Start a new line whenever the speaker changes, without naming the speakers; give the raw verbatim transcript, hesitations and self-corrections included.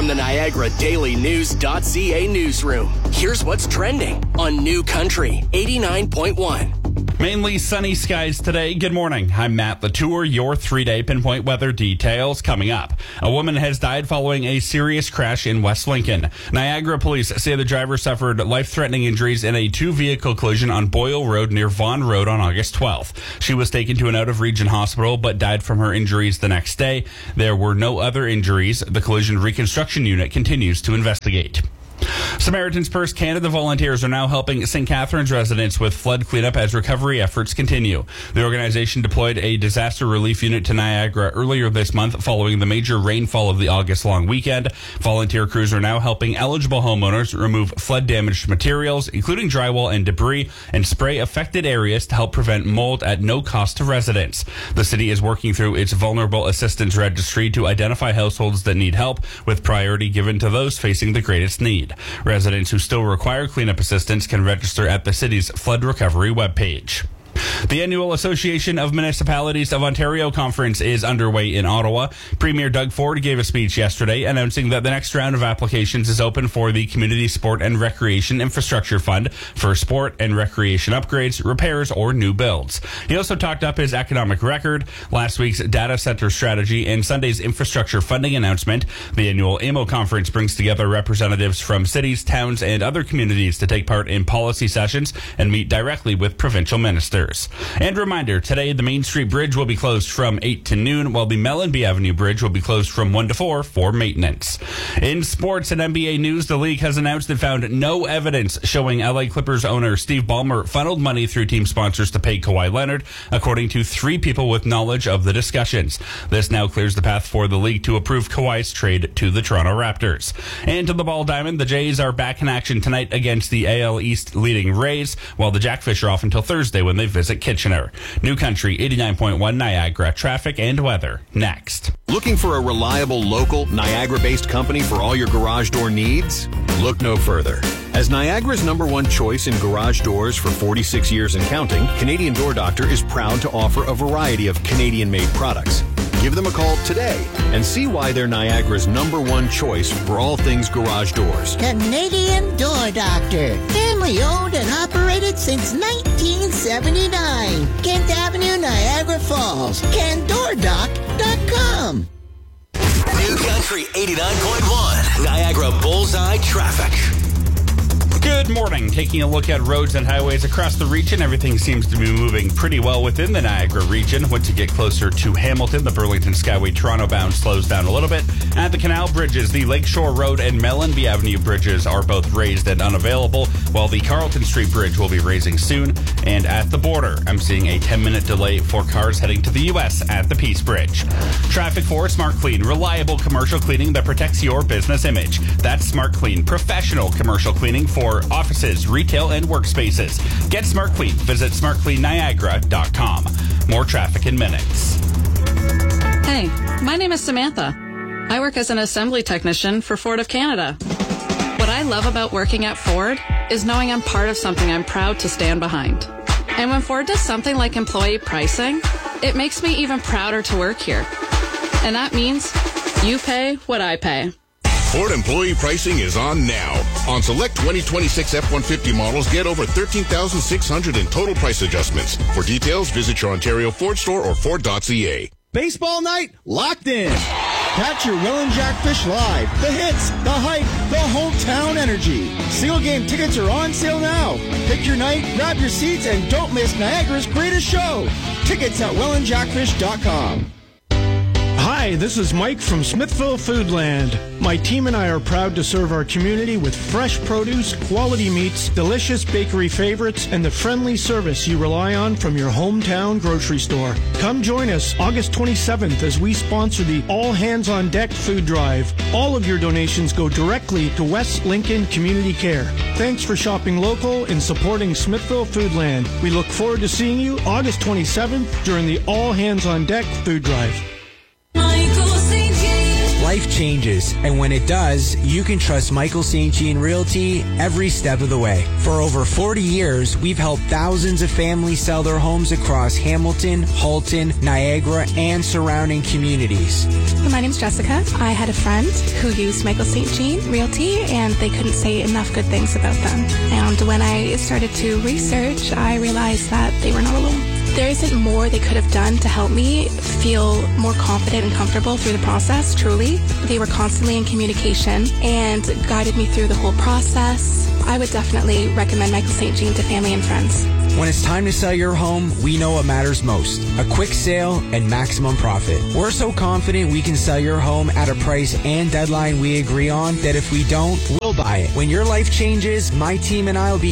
From the Niagara Daily News.ca newsroom, here's what's trending on New Country eighty-nine point one.
Mainly sunny skies today. Good morning. I'm Matt Latour. Your three-day pinpoint weather details coming up. A woman has died following a serious crash in West Lincoln. Niagara police say the driver suffered life-threatening injuries in a two-vehicle collision on Boyle Road near Vaughan Road on August twelfth. She was taken to an out-of-region hospital but died from her injuries the next day. There were no other injuries. The collision reconstruction unit continues to investigate. Samaritan's Purse Canada volunteers are now helping Saint Catharines residents with flood cleanup as recovery efforts continue. The organization deployed a disaster relief unit to Niagara earlier this month following the major rainfall of the August-long weekend. Volunteer crews are now helping eligible homeowners remove flood-damaged materials, including drywall and debris, and spray affected areas to help prevent mold at no cost to residents. The city is working through its Vulnerable Assistance Registry to identify households that need help, with priority given to those facing the greatest need. Residents who still require cleanup assistance can register at the city's flood recovery webpage. The annual Association of Municipalities of Ontario conference is underway in Ottawa. Premier Doug Ford gave a speech yesterday announcing that the next round of applications is open for the Community Sport and Recreation Infrastructure Fund for sport and recreation upgrades, repairs, or new builds. He also talked up his economic record, last week's data center strategy, and Sunday's infrastructure funding announcement. The annual A M O conference brings together representatives from cities, towns, and other communities to take part in policy sessions and meet directly with provincial ministers. And reminder, today the Main Street Bridge will be closed from eight to noon, while the Mellenby Avenue Bridge will be closed from one to four for maintenance. In sports and N B A news, the league has announced it found no evidence showing L A Clippers owner Steve Ballmer funneled money through team sponsors to pay Kawhi Leonard, according to three people with knowledge of the discussions. This now clears the path for the league to approve Kawhi's trade to the Toronto Raptors. And to the Ball Diamond, the Jays are back in action tonight against the A L East leading Rays, while the Jackfish are off until Thursday when they visit Kitchener. New Country eighty-nine point one Niagara, traffic and weather next.
Looking for a reliable, local, Niagara-based company for all your garage door needs? Look no further. As Niagara's number one choice in garage doors for forty-six years and counting, Canadian Door Doctor is proud to offer a variety of Canadian-made products. Give them a call today and see why they're Niagara's number one choice for all things garage doors.
Canadian Door Doctor. Family owned and operated since nineteen seventy-nine. Kent Avenue, Niagara Falls. Can door doc dot com.
New Country eighty-nine point one, Niagara Bullseye Traffic.
Good morning. Taking a look at roads and highways across the region, everything seems to be moving pretty well within the Niagara region. Once you get closer to Hamilton, the Burlington Skyway Toronto bound slows down a little bit. At the canal bridges, the Lakeshore Road and Mellenby Avenue bridges are both raised and unavailable, while the Carleton Street Bridge will be raising soon. And at the border, I'm seeing a ten-minute delay for cars heading to the U S at the Peace Bridge. Traffic for Smart Clean, reliable commercial cleaning that protects your business image. That's Smart Clean, professional commercial cleaning for offices, retail, and workspaces. Get Smart Clean. Visit smart clean niagara dot com. More traffic in minutes.
Hey, my name is Samantha. I work as an assembly technician for Ford of Canada. What I love about working at Ford is knowing I'm part of something I'm proud to stand behind. And when Ford does something like employee pricing, it makes me even prouder to work here. And that means you pay what I pay.
Ford employee pricing is on now. On select twenty twenty-six F one fifty models, get over thirteen thousand six hundred in total price adjustments. For details, visit your Ontario Ford store or Ford dot C A.
Baseball night locked in. Catch your Will and Jackfish live. The hits, the hype, the hometown energy. Single game tickets are on sale now. Pick your night, grab your seats, and don't miss Niagara's greatest show. Tickets at will and jackfish dot com.
Hi, this is Mike from Smithville Foodland. My team and I are proud to serve our community with fresh produce, quality meats, delicious bakery favorites, and the friendly service you rely on from your hometown grocery store. Come join us August twenty-seventh as we sponsor the All Hands on Deck food drive. All of your donations go directly to West Lincoln Community Care. Thanks for shopping local and supporting Smithville Foodland. We look forward to seeing you August twenty-seventh during the All Hands on Deck food drive.
Life changes, and when it does, you can trust Michael Saint Jean Realty every step of the way. For over forty years, we've helped thousands of families sell their homes across Hamilton, Halton, Niagara, and surrounding communities.
My name's Jessica. I had a friend who used Michael Saint Jean Realty, and they couldn't say enough good things about them. And when I started to research, I realized that they were not alone. There isn't more they could have done to help me feel more confident and comfortable through the process, truly. They were constantly in communication and guided me through the whole process. I would definitely recommend Michael Saint Jean to family and friends.
When it's time to sell your home, we know what matters most. A quick sale and maximum profit. We're so confident we can sell your home at a price and deadline we agree on that if we don't, we'll buy it. When your life changes, my team and I will be